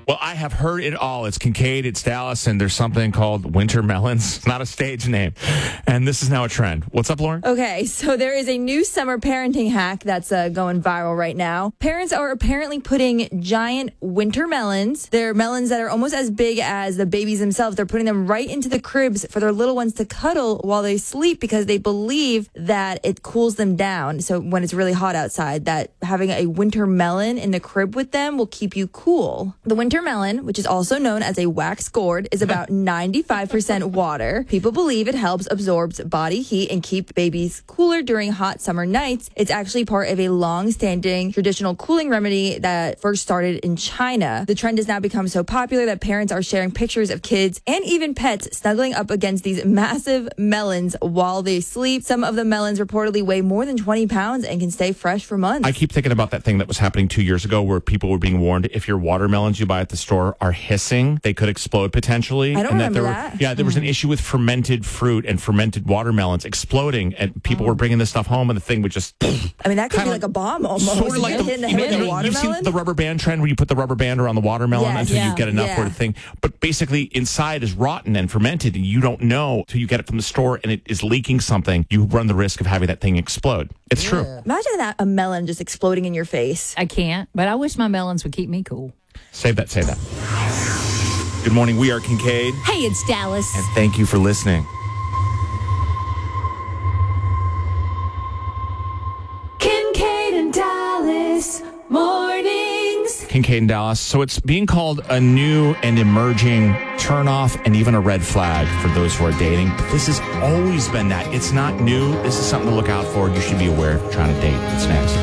Well, I have heard it all. It's Kincaid, it's Dallas, and there's something called winter melons. It's not a stage name. And this is now a trend. What's up, Lauren? Okay, so there is a new summer parenting hack that's going viral right now. Parents are apparently putting giant winter melons. They're melons that are almost as big as the babies themselves. They're putting them right into the cribs for their little ones to cuddle while they sleep because they believe that it cools them down. So when it's really hot outside, that having a winter melon in the crib with them will keep you cool. The winter melon, which is also known as a wax gourd, is about 95% water. People believe it helps absorb body heat and keep babies cooler during hot summer nights. It's actually part of a long-standing traditional cooling remedy that first started in China. The trend has now become so popular that parents are sharing pictures of kids and even pets snuggling up against these massive melons while they sleep. Some of the melons reportedly weigh more than 20 pounds and can stay fresh for months. I keep thinking about that thing that was happening 2 years ago where people were being warned if your watermelons you buy at the store are hissing, they could explode potentially. I don't remember that. Yeah, there was an issue with fermented fruit and fermented watermelons exploding, and people were bringing this stuff home, and the thing would just... I mean, that could be like a bomb almost. Sort of like hitting the head with a watermelon. You've seen the rubber band trend where you put the rubber band around the watermelon until you get enough for the thing. But basically, inside is rotten and fermented, and you don't know till you get it from the store, and it is leaking something. You run the risk of having that thing explode. It's true. Imagine that, a melon just exploding in your face. I can't, but I wish my melons would keep me cool. Save that. Good morning. We are Kincaid. Hey, it's Dallas. And thank you for listening. Kincaid and Dallas mornings. Kincaid and Dallas. So it's being called a new and emerging turnoff and even a red flag for those who are dating. But this has always been that. It's not new. This is something to look out for. You should be aware if you're trying to date. It's next.